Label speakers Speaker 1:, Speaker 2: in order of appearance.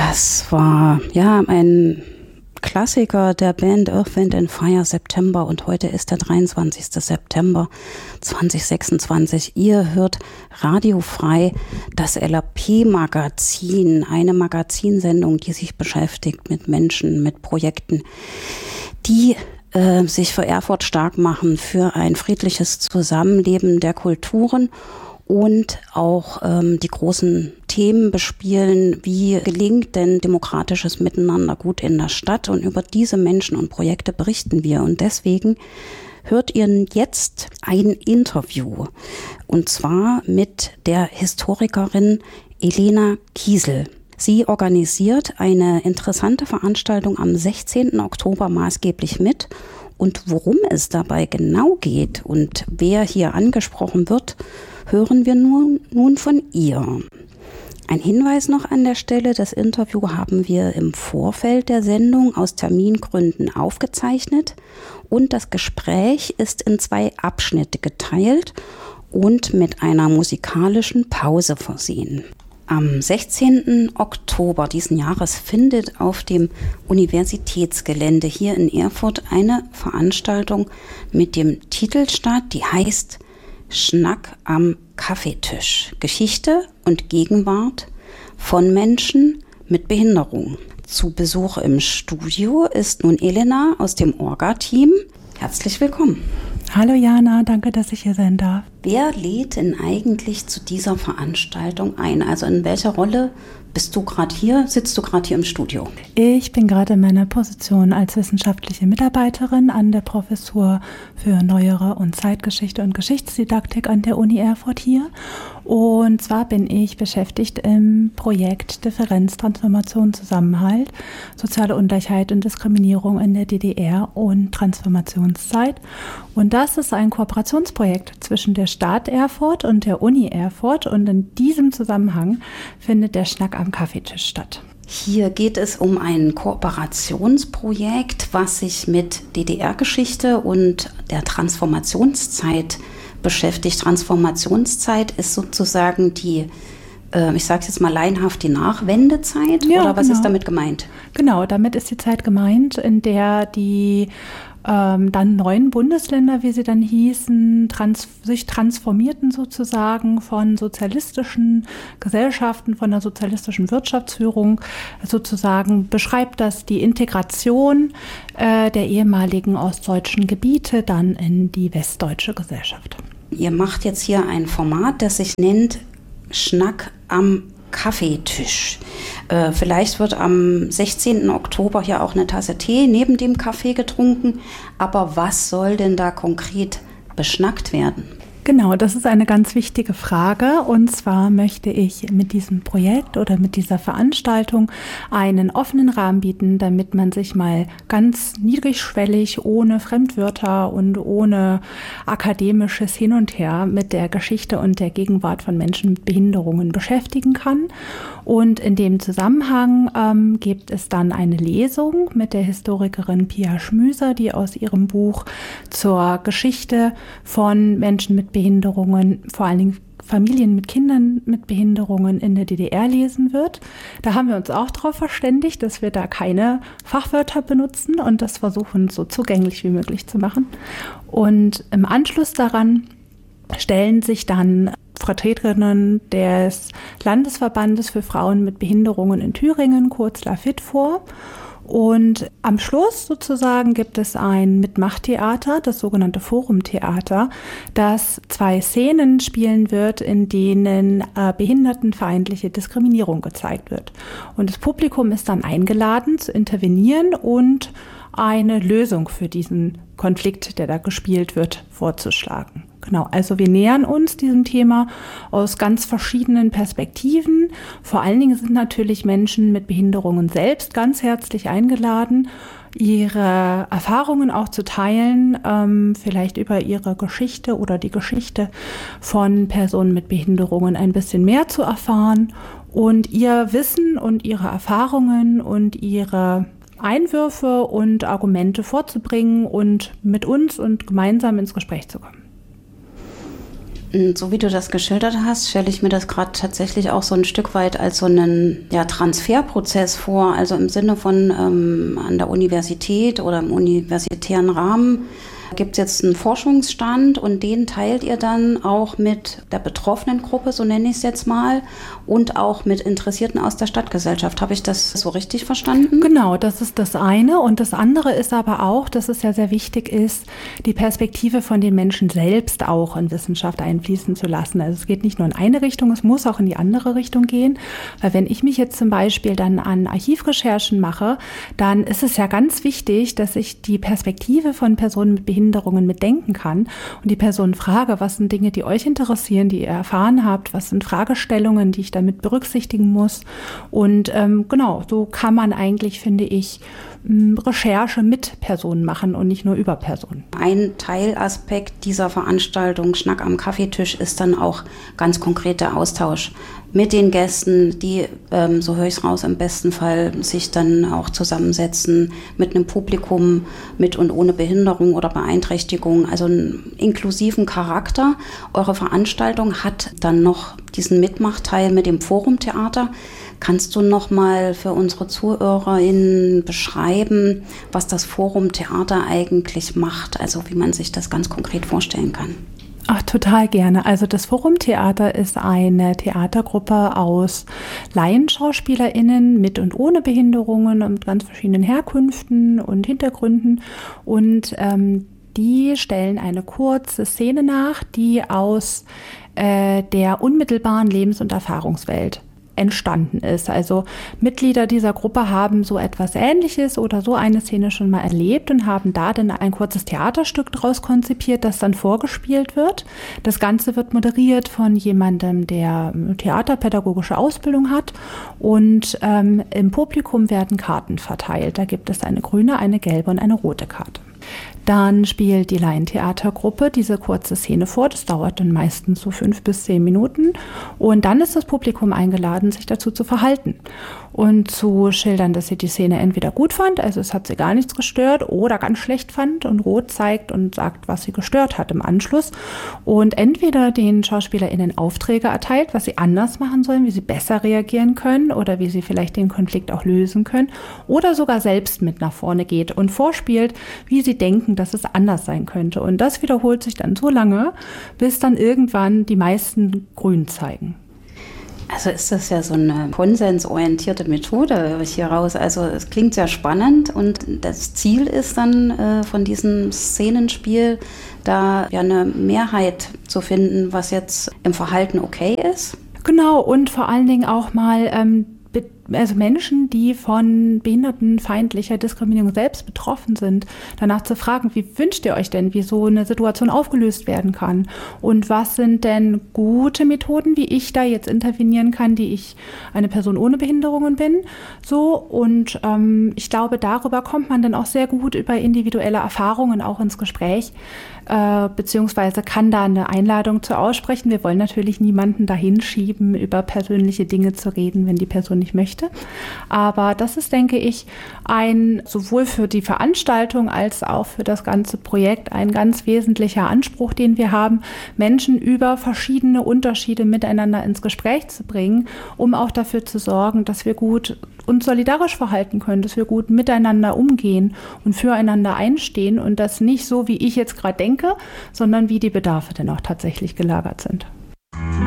Speaker 1: Das war ja ein Klassiker der Band Earth, Wind and Fire, September, und heute ist der 23. September 2026. Ihr hört radiofrei das LAP-Magazin, eine Magazinsendung, die sich beschäftigt mit Menschen, mit Projekten, die sich für Erfurt stark machen, für ein friedliches Zusammenleben der Kulturen und auch die großen Themen bespielen, wie gelingt denn demokratisches Miteinander gut in der Stadt, und über diese Menschen und Projekte berichten wir. Und deswegen hört ihr jetzt ein Interview, und zwar mit der Historikerin Elena Kiesel. Sie organisiert eine interessante Veranstaltung am 16. Oktober maßgeblich mit. Und worum es dabei genau geht und wer hier angesprochen wird, hören wir nun von ihr. Ein Hinweis noch an der Stelle: Das Interview haben wir im Vorfeld der Sendung aus Termingründen aufgezeichnet, und das Gespräch ist in 2 Abschnitte geteilt und mit einer musikalischen Pause versehen. Am 16. Oktober diesen Jahres findet auf dem Universitätsgelände hier in Erfurt eine Veranstaltung mit dem Titel statt, die heißt Schnack am Kaffeetisch. Geschichte und Gegenwart von Menschen mit Behinderung. Zu Besuch im Studio ist nun Elena aus dem Orga-Team. Herzlich willkommen.
Speaker 2: Hallo Jana, danke, dass ich hier sein darf.
Speaker 1: Wer lädt denn eigentlich zu dieser Veranstaltung ein? Also in welcher Rolle bist du gerade hier? Sitzt du gerade hier im Studio?
Speaker 2: Ich bin gerade in meiner Position als wissenschaftliche Mitarbeiterin an der Professur für Neuere und Zeitgeschichte und Geschichtsdidaktik an der Uni Erfurt hier. Und zwar bin ich beschäftigt im Projekt Differenz, Transformation, Zusammenhalt, soziale Ungleichheit und Diskriminierung in der DDR und Transformationszeit. Und das ist ein Kooperationsprojekt zwischen der Stadt Erfurt und der Uni Erfurt. Und in diesem Zusammenhang findet der Schnack am Kaffeetisch statt.
Speaker 1: Hier geht es um ein Kooperationsprojekt, was sich mit DDR-Geschichte und der Transformationszeit beschäftigt. Transformationszeit ist sozusagen die, ich sage jetzt mal laienhaft, die Nachwendezeit, ja, oder was ist damit gemeint?
Speaker 2: Genau, damit ist die Zeit gemeint, in der die dann 9 Bundesländer, wie sie dann hießen, sich transformierten sozusagen von sozialistischen Gesellschaften, von der sozialistischen Wirtschaftsführung. Sozusagen beschreibt das die Integration der ehemaligen ostdeutschen Gebiete dann in die westdeutsche Gesellschaft.
Speaker 1: Ihr macht jetzt hier ein Format, das sich nennt Schnack am Kaffeetisch. Vielleicht wird am 16. Oktober hier auch eine Tasse Tee neben dem Kaffee getrunken. Aber was soll denn da konkret beschnackt werden?
Speaker 2: Genau, das ist eine ganz wichtige Frage. Und zwar möchte ich mit diesem Projekt oder mit dieser Veranstaltung einen offenen Rahmen bieten, damit man sich mal ganz niedrigschwellig, ohne Fremdwörter und ohne akademisches Hin und Her mit der Geschichte und der Gegenwart von Menschen mit Behinderungen beschäftigen kann. Und in dem Zusammenhang gibt es dann eine Lesung mit der Historikerin Pia Schmüser, die aus ihrem Buch zur Geschichte von Menschen mit Behinderungen, vor allen Dingen Familien mit Kindern mit Behinderungen in der DDR lesen wird. Da haben wir uns auch darauf verständigt, dass wir da keine Fachwörter benutzen und das versuchen, so zugänglich wie möglich zu machen. Und im Anschluss daran stellen sich dann Vertreterinnen des Landesverbandes für Frauen mit Behinderungen in Thüringen, kurz LAFIT, vor. Und am Schluss sozusagen gibt es ein Mitmachtheater, das sogenannte Forumtheater, das 2 Szenen spielen wird, in denen behindertenfeindliche Diskriminierung gezeigt wird. Und das Publikum ist dann eingeladen zu intervenieren und eine Lösung für diesen Konflikt, der da gespielt wird, vorzuschlagen. Genau, also wir nähern uns diesem Thema aus ganz verschiedenen Perspektiven. Vor allen Dingen sind natürlich Menschen mit Behinderungen selbst ganz herzlich eingeladen, ihre Erfahrungen auch zu teilen, vielleicht über ihre Geschichte oder die Geschichte von Personen mit Behinderungen ein bisschen mehr zu erfahren und ihr Wissen und ihre Erfahrungen und ihre Einwürfe und Argumente vorzubringen und mit uns und gemeinsam ins Gespräch zu kommen.
Speaker 1: So wie du das geschildert hast, stelle ich mir das gerade tatsächlich auch so ein Stück weit als so einen Transferprozess vor, also im Sinne von an der Universität oder im universitären Rahmen gibt es jetzt einen Forschungsstand und den teilt ihr dann auch mit der betroffenen Gruppe, so nenne ich es jetzt mal, und auch mit Interessierten aus der Stadtgesellschaft. Habe ich das so richtig verstanden?
Speaker 2: Genau, das ist das eine. Und das andere ist aber auch, dass es ja sehr wichtig ist, die Perspektive von den Menschen selbst auch in Wissenschaft einfließen zu lassen. Also es geht nicht nur in eine Richtung, es muss auch in die andere Richtung gehen. Weil wenn ich mich jetzt zum Beispiel dann an Archivrecherchen mache, dann ist es ja ganz wichtig, dass ich die Perspektive von Personen mit Behinderungen mitdenken kann und die Person frage, was sind Dinge, die euch interessieren, die ihr erfahren habt, was sind Fragestellungen, die ich damit berücksichtigen muss. Und genau, so kann man eigentlich, finde ich, Recherche mit Personen machen und nicht nur über Personen.
Speaker 1: Ein Teilaspekt dieser Veranstaltung Schnack am Kaffeetisch ist dann auch ganz konkret der Austausch mit den Gästen, die, so höre ich es raus, im besten Fall sich dann auch zusammensetzen mit einem Publikum mit und ohne Behinderung oder Beeinträchtigung, also einen inklusiven Charakter. Eure Veranstaltung hat dann noch diesen Mitmachteil mit dem Forumtheater. Kannst du noch mal für unsere ZuhörerInnen beschreiben, was das Forumtheater eigentlich macht, also wie man sich das ganz konkret vorstellen kann?
Speaker 2: Ach, total gerne. Also das Forumtheater ist eine Theatergruppe aus LaienschauspielerInnen mit und ohne Behinderungen und mit ganz verschiedenen Herkünften und Hintergründen. Und die stellen eine kurze Szene nach, die aus der unmittelbaren Lebens- und Erfahrungswelt entstanden ist. Also Mitglieder dieser Gruppe haben so etwas Ähnliches oder so eine Szene schon mal erlebt und haben da dann ein kurzes Theaterstück draus konzipiert, das dann vorgespielt wird. Das Ganze wird moderiert von jemandem, der theaterpädagogische Ausbildung hat und im Publikum werden Karten verteilt. Da gibt es eine grüne, eine gelbe und eine rote Karte. Dann spielt die Laientheatergruppe diese kurze Szene vor. Das dauert dann meistens so 5 bis 10 Minuten. Und dann ist das Publikum eingeladen, sich dazu zu verhalten und zu schildern, dass sie die Szene entweder gut fand, also es hat sie gar nichts gestört, oder ganz schlecht fand und rot zeigt und sagt, was sie gestört hat im Anschluss. Und entweder den SchauspielerInnen Aufträge erteilt, was sie anders machen sollen, wie sie besser reagieren können oder wie sie vielleicht den Konflikt auch lösen können, oder sogar selbst mit nach vorne geht und vorspielt, wie sie denken, dass es anders sein könnte. Und das wiederholt sich dann so lange, bis dann irgendwann die meisten grün zeigen.
Speaker 1: Also ist das ja so eine konsensorientierte Methode, höre ich hier raus. Also es klingt sehr spannend und das Ziel ist dann von diesem Szenenspiel, da ja eine Mehrheit zu finden, was jetzt im Verhalten okay ist.
Speaker 2: Genau, und vor allen Dingen auch mal also Menschen, die von behindertenfeindlicher Diskriminierung selbst betroffen sind, danach zu fragen, wie wünscht ihr euch denn, wie so eine Situation aufgelöst werden kann? Und was sind denn gute Methoden, wie ich da jetzt intervenieren kann, die ich eine Person ohne Behinderungen bin? So, und ich glaube, darüber kommt man dann auch sehr gut über individuelle Erfahrungen auch ins Gespräch, beziehungsweise kann da eine Einladung zu aussprechen. Wir wollen natürlich niemanden dahin schieben, über persönliche Dinge zu reden, wenn die Person nicht möchte. Aber das ist, denke ich, sowohl für die Veranstaltung als auch für das ganze Projekt ein ganz wesentlicher Anspruch, den wir haben, Menschen über verschiedene Unterschiede miteinander ins Gespräch zu bringen, um auch dafür zu sorgen, dass wir gut uns solidarisch verhalten können, dass wir gut miteinander umgehen und füreinander einstehen und das nicht so, wie ich jetzt gerade denke, sondern wie die Bedarfe denn auch tatsächlich gelagert sind.